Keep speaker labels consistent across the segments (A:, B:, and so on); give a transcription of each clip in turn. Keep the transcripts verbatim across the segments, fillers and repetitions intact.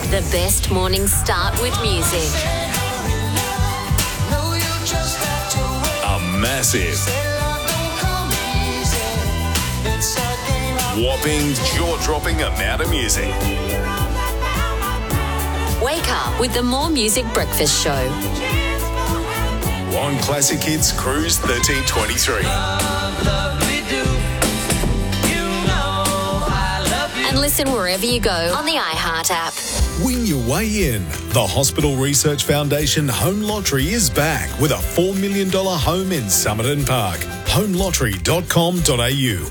A: The best morning start with music.
B: A massive, whopping, jaw-dropping amount of music.
A: Wake up with the More Music Breakfast Show.
B: On Classic Hits Cruise thirteen twenty-three.
A: And listen wherever you go on the iHeart app.
B: Win your way in. The Hospital Research Foundation Home Lottery is back with a four million dollars home in Somerton Park. home lottery dot com dot a u.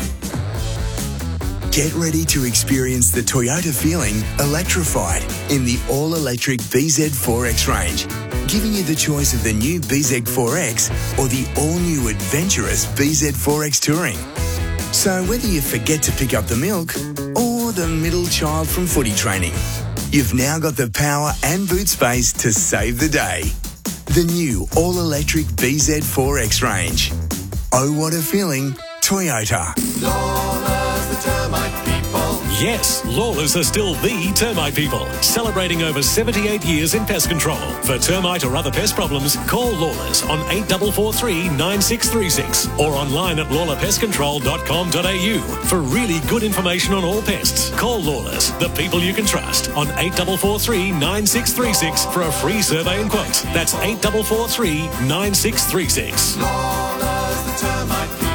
C: Get ready to experience the Toyota feeling electrified in the all-electric B Z four X range, giving you the choice of the new B Z four X or the all-new adventurous B Z four X Touring. So whether you forget to pick up the milk or the middle child from footy training, you've now got the power and boot space to save the day. The new all-electric B Z four X range. Oh, what a feeling, Toyota.
D: Lawless, the termite people.
E: Yes, Lawless are still the termite people, celebrating over seventy-eight years in pest control. For termite or other pest problems, call Lawless on eight four four three, nine six three six or online at lawler pest control dot com dot a u for really good information on all pests. Call Lawless, the people you can trust, on eight four four three, nine six three six for a free survey and quote. That's eight four four three, nine six three six.
D: Lawless, the termite people.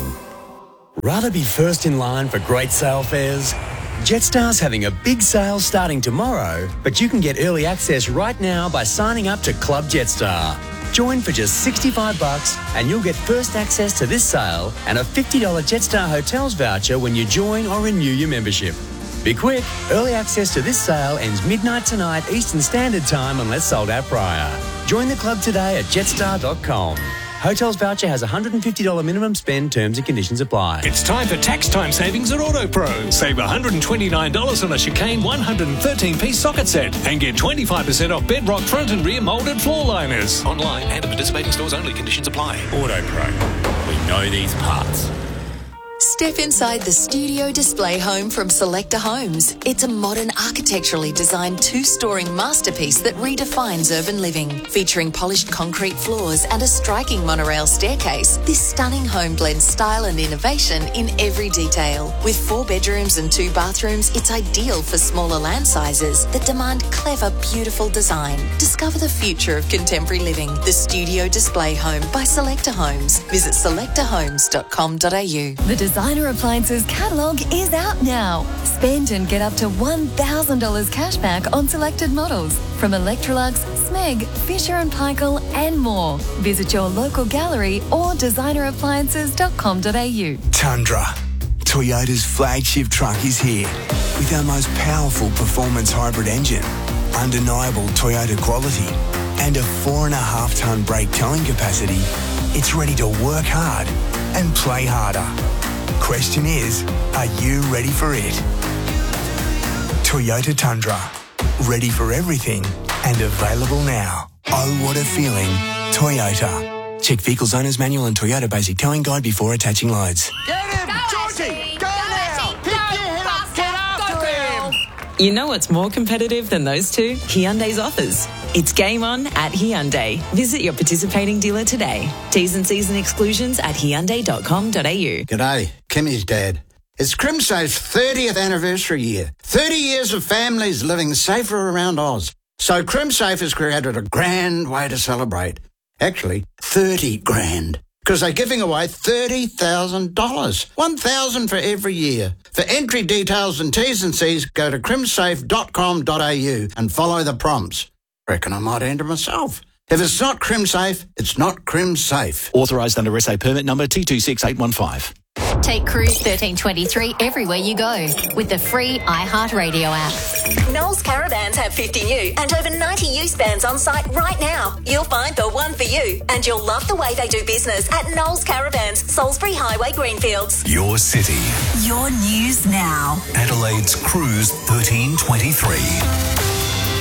F: Rather be first in line for great sale fares? Jetstar's having a big sale starting tomorrow, but you can get early access right now by signing up to Club Jetstar. Join for just sixty-five bucks and you'll get first access to this sale and a fifty dollars Jetstar Hotels voucher when you join or renew your membership. Be quick, early access to this sale ends midnight tonight Eastern Standard Time unless sold out prior. Join the club today at jetstar dot com. Hotels voucher has a one hundred fifty dollars minimum spend. Terms and conditions apply.
E: It's time for tax time savings at AutoPro. Save one hundred twenty-nine dollars on a Chicane one hundred thirteen piece socket set and get twenty-five percent off Bedrock front and rear moulded floor liners. Online and at participating stores only. Conditions apply.
G: AutoPro. We know these parts.
H: Step inside the studio display home from Selector Homes. It's a modern, architecturally designed two-story masterpiece that redefines urban living. Featuring polished concrete floors and a striking monorail staircase, this stunning home blends style and innovation in every detail. With four bedrooms and two bathrooms, it's ideal for smaller land sizes that demand clever, beautiful design. Discover the future of contemporary living. The Studio Display Home by Selector Homes. Visit selector homes dot com dot a u.
I: The Designer Appliances catalogue is out now. Spend and get up to one thousand dollars cash back on selected models from Electrolux, Smeg, Fisher and Paykel and more. Visit your local gallery or designer appliances dot com dot a u.
C: Tundra. Toyota's flagship truck is here with our most powerful performance hybrid engine, undeniable Toyota quality, and a four and a half tonne brake towing capacity. It's ready to work hard and play harder. Question is, are you ready for it? Toyota Tundra. Ready for everything and available now. Oh, what a feeling. Toyota. Check Vehicles Owner's Manual and Toyota Basic Towing Guide before attaching loads.
D: Get him!
J: Go,
D: Georgie!
J: Ashley!
D: Go,
J: Go,
D: now!
J: Ashley!
D: Pick
J: Go,
D: your head up!
J: faster!
D: Get after
J: Go,
D: him!
J: girl!
K: You know what's more competitive than those two? Hyundai's offers. It's game on at Hyundai. Visit your participating dealer today. T's and C's and exclusions at hyundai dot com dot a u.
L: G'day, Kimmy's dad. It's CrimSafe's thirtieth anniversary year. thirty years of families living safer around Oz. So CrimSafe has created a grand way to celebrate. Actually, thirty grand. Because they're giving away thirty thousand dollars. one thousand dollars for every year. For entry details and T's and C's, go to crimsafe dot com dot a u and follow the prompts. Reckon I might enter myself. If it's not CrimSafe, it's not CrimSafe.
M: Authorised under S A permit number T two six eight one five.
A: Take Cruise thirteen twenty-three everywhere you go with the free iHeartRadio app.
H: Knowles Caravans have fifty new and over ninety used vans on site right now. You'll find the one for you and you'll love the way they do business at Knowles Caravans, Salisbury Highway, Greenfields.
B: Your city.
N: Your news now.
B: Adelaide's Cruise thirteen twenty-three.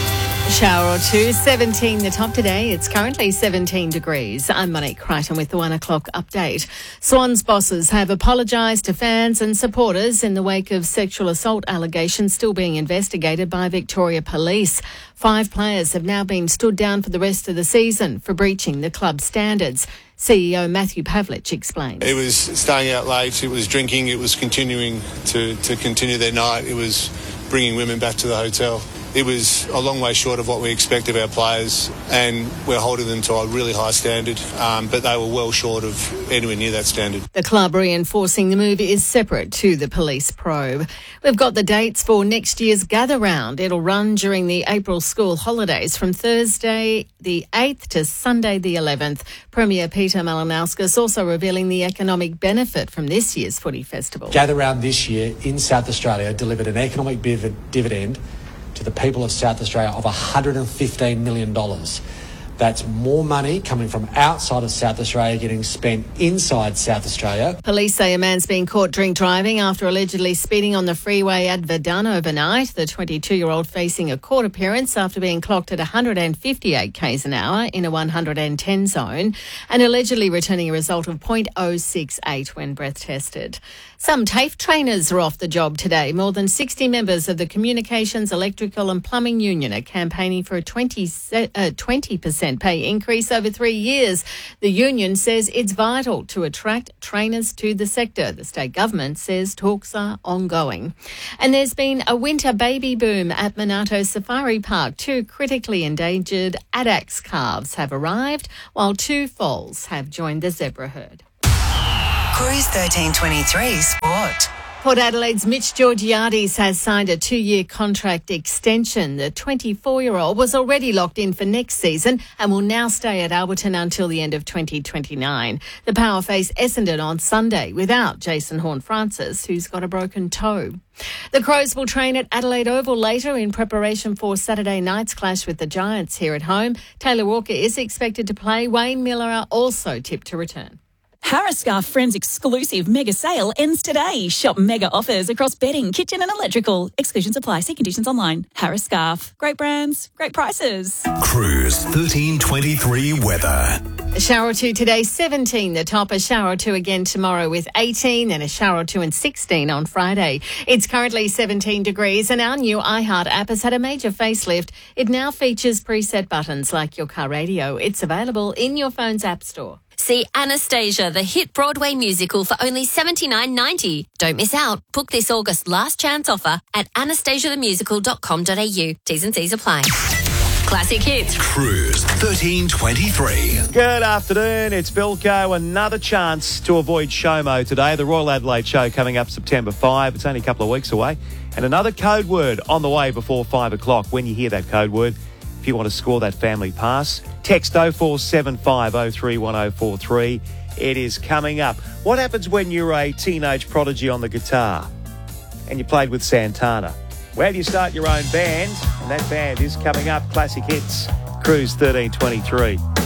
J: Shower or two, seventeen the top today. It's currently seventeen degrees. I'm Monique Crichton with the one o'clock update. Swans bosses have apologised to fans and supporters in the wake of sexual assault allegations still being investigated by Victoria Police. Five players have now been stood down for the rest of the season for breaching the club standards. C E O Matthew Pavlich explained.
N: It was staying out late, it was drinking, it was continuing to, to continue their night, it was bringing women back to the hotel. It was a long way short of what we expect of our players, and we're holding them to a really high standard, um, but they were well short of anywhere near that standard.
J: The club reinforcing the move is separate to the police probe. We've got the dates for next year's Gather Round. It'll run during the April school holidays from Thursday the eighth to Sunday the eleventh. Premier Peter Malinauskas also revealing the economic benefit from this year's footy festival.
O: Gather Round this year in South Australia delivered an economic div- dividend to the people of South Australia of one hundred fifteen million dollars. That's more money coming from outside of South Australia getting spent inside South Australia.
J: Police say a man's been caught drink driving after allegedly speeding on the freeway at Verdun overnight. The twenty-two-year-old facing a court appearance after being clocked at one hundred fifty-eight k's an hour in a one hundred ten zone and allegedly returning a result of point oh six eight when breath tested. Some TAFE trainers are off the job today. More than sixty members of the Communications, Electrical and Plumbing Union are campaigning for a twenty percent pay increase over three years. The union says it's vital to attract trainers to the sector. The state government says talks are ongoing. And there's been a winter baby boom at Monarto Safari Park. Two critically endangered Addax calves have arrived, while two foals have joined the zebra herd.
P: Cruise thirteen twenty-three Sport.
J: Port Adelaide's Mitch Georgiades has signed a two-year contract extension. The twenty-four-year-old was already locked in for next season and will now stay at Alberton until the end of twenty twenty-nine. The power face Essendon on Sunday without Jason Horne-Francis, who's got a broken toe. The Crows will train at Adelaide Oval later in preparation for Saturday night's clash with the Giants here at home. Taylor Walker is expected to play. Wayne Miller are also tipped to return.
Q: Harris Scarf Friends exclusive mega sale ends today. Shop mega offers across bedding, kitchen and electrical. Exclusions apply. See conditions online. Harris Scarf. Great brands, great prices.
B: Cruise thirteen twenty-three weather.
J: A shower or two today, seventeen the top. A shower or two again tomorrow with eighteen, and a shower or two and sixteen on Friday. It's currently seventeen degrees, and our new iHeart app has had a major facelift. It now features preset buttons like your car radio. It's available in your phone's app store.
A: See Anastasia, the hit Broadway musical, for only seventy-nine ninety. Don't miss out. Book this August last chance offer at anastasia the musical dot com dot a u. T's and C's apply. Classic hits.
B: Cruise thirteen twenty-three.
R: Good afternoon. It's Bilko. Another chance to avoid SHOMO today. The Royal Adelaide Show coming up September fifth. It's only a couple of weeks away. And another code word on the way before five o'clock. When you hear that code word, if you want to score that family pass, text oh four seven five oh three one oh four three. It is coming up. What happens when you're a teenage prodigy on the guitar and you played with Santana? Where do you start your own band? And that band is coming up. Classic Hits, Cruise thirteen twenty-three.